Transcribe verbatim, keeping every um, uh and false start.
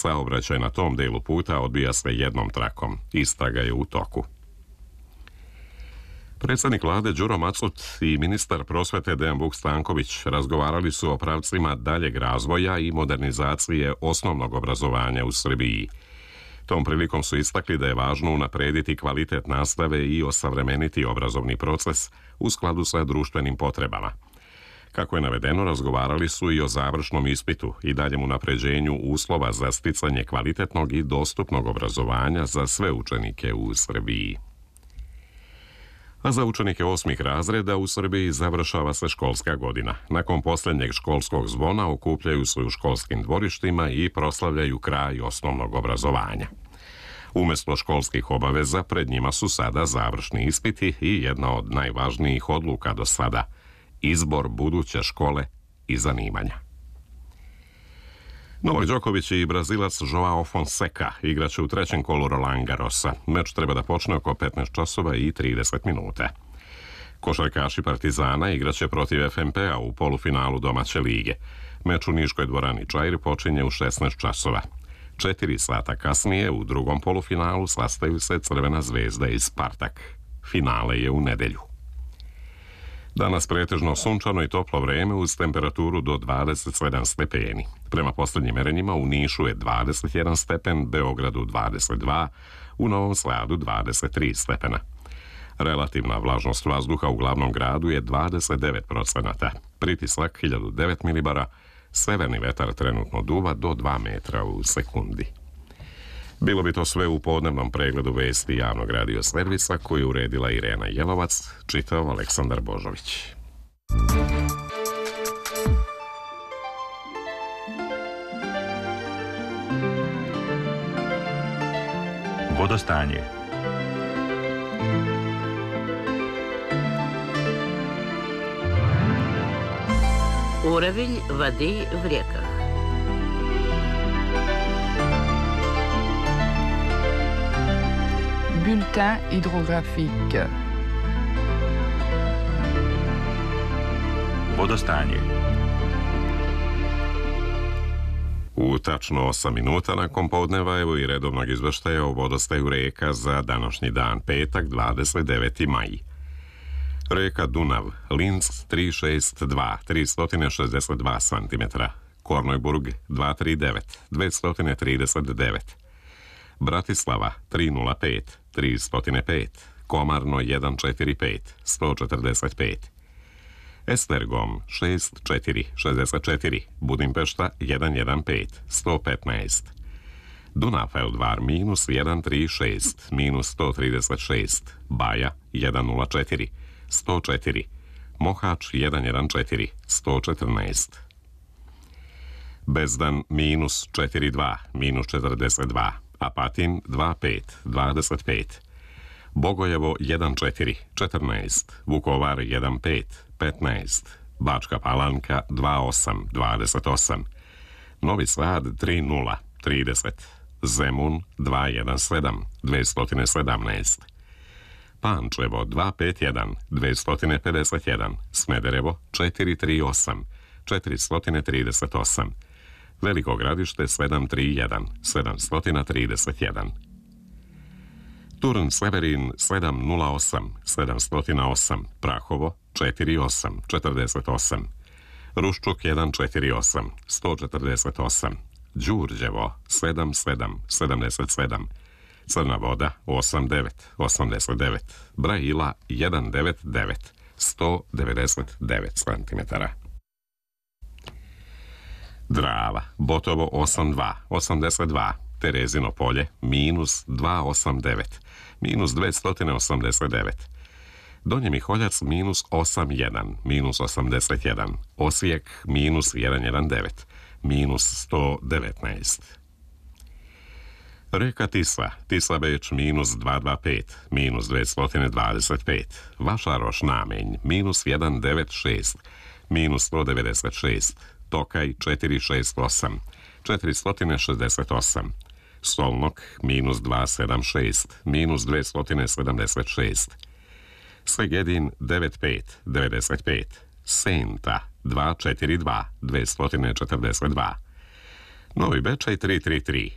Saobraćaj na tom delu puta odbija se jednom trakom. Istraga je u toku. Predsjednik vlade Đuro Macut i ministar prosvete Dejan Vuk Stanković razgovarali su o pravcima daljeg razvoja i modernizacije osnovnog obrazovanja u Srbiji. Tom prilikom su istakli da je važno unaprediti kvalitet nastave i osavremeniti obrazovni proces u skladu sa društvenim potrebama. Kako je navedeno, razgovarali su i o završnom ispitu i daljem unapređenju uslova za sticanje kvalitetnog i dostupnog obrazovanja za sve učenike u Srbiji. A za učenike osmih razreda u Srbiji završava se školska godina. Nakon posljednjeg školskog zvona okupljaju se u školskim dvorištima i proslavljaju kraj osnovnog obrazovanja. Umjesto školskih obaveza pred njima su sada završni ispiti i jedna od najvažnijih odluka do sada – izbor buduće škole i zanimanja. Novak Đoković i Brazilac Joao Fonseca igraće u trećem kolu Roland Garrosa. Meč treba da počne oko petnaest časova i trideset minuta. Košarkaši Partizana igraće protiv F N P-a u polufinalu domaće lige. Meč u Niškoj dvorani Čair počinje u šesnaest časova. Četiri sata kasnije u drugom polufinalu sastaju se Crvena zvezda i Spartak. Finale je u nedelju. Danas pretežno sunčano i toplo vreme uz temperaturu do dvadeset sedam stepeni. Prema posljednjim merenjima u Nišu je dvadeset jedan stepen, Beogradu dvadeset dva, u Novom Sadu dvadeset tri stepena. Relativna vlažnost vazduha u glavnom gradu je dvadeset devet procenata. Pritisak hiljadu devet milibara, severni vetar trenutno duva do dva metra u sekundi. Bilo bi to sve u podnevnom pregledu vesti javnog radio servisa koju je uredila Irena Jelovac, čitao Aleksandar Božović. Vodostanje. Уровень воды в реках. Bulletin hydrographique. Vodostanje. U tačno osam minuta nakon podneva evo i redovnog izveštaja o vodostaju reka za današnji dan, petak, dvadeset deveti maj. Reka Dunav, Linz tristo šezdeset dva, tristo šezdeset dva centimetra, Kornojburg dvesta trideset devet, dvesta trideset devet, Bratislava tristo pet, tristo pet, Komarno sto četrdeset pet, sto četrdeset pet, Estergom šezdeset četiri, šezdeset četiri, Budimpešta sto pet, sto petnaest, Dunafeldvar minus sto trideset šest, minus sto trideset šest, Baja sto četiri, sto četiri, Mohač sto četrnaest, sto četrnaest, Bezdan minus četrdeset dva, minus četrdeset dva, Apatin dvadeset pet, dvadeset pet, Bogojevo sto četiri, četrnaest, Vukovar sto pet, petnaest, Bačka Palanka dvadeset osam, dvadeset osam, Novi Sad tri nula, trideset, Zemun dvesta sedam, dvesta sedamnaest, Pančevo dvesta pedeset jedan, dvesta pedeset jedan, Smederevo četiristo trideset osam, četiristo trideset osam, Veliko Gradište sedamsto trideset jedan, sedamsto trideset jedan, Turn Severin sedamsto osam, sedamsto osam, Prahovo četrdeset osam, četrdeset osam, Ruščuk sto četrdeset osam, sto četrdeset osam, Đurđevo sedamsto sedam, sedamdeset sedam, Crna Voda osamdeset devet, osamdeset devet, Brajila sto devedeset devet, sto devedeset devet centimetara. Drava, Botovo osamdeset dva, osamdeset dva, Terezino polje minus dvesta osamdeset devet, minus dvesta osamdeset devet, Donji Miholjac minus osamdeset jedan, minus osamdeset jedan, Osijek minus sto devetnaest, minus sto devetnaest. Reka Tisa, Tisa Beč minus dvesta dvadeset pet, minus dvesta dvadeset pet, Vašaroš Namenj minus sto devedeset šest, minus sto devedeset šest, Tokaj četiristo šezdeset osam, četiristo šezdeset osam, Stolnok minus dvesta sedamdeset šest, minus dvesta sedamdeset šest, Segedin devedeset pet, devedeset pet, Senta dvesta četrdeset dva, dvesta četrdeset dva, Novi Bečej tristo trideset tri,